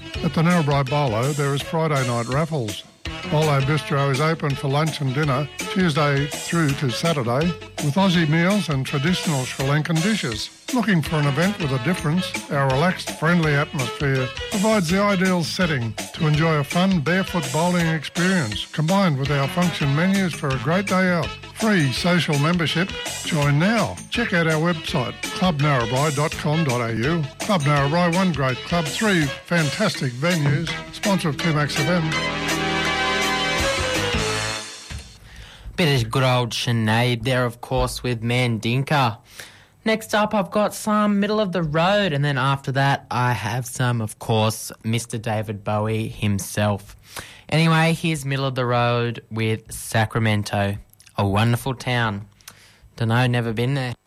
At the Narrabri Bolo, there is Friday night raffles. Bolo Bistro is open for lunch and dinner Tuesday through to Saturday with Aussie meals and traditional Sri Lankan dishes. Looking for an event with a difference? Our relaxed, friendly atmosphere provides the ideal setting to enjoy a fun barefoot bowling experience combined with our function menus for a great day out. Free social membership. Join now. Check out our website, clubnarrabri.com.au. Club Narrabri, one great club, 3 fantastic venues. Sponsor of 2Max FM. Bit of good old Sinead there, of course, with Mandinka. Next up, I've got some Middle of the Road, and then after that, I have some, of course, Mr. David Bowie himself. Anyway, here's Middle of the Road with Sacramento, a wonderful town. Dunno, never been there.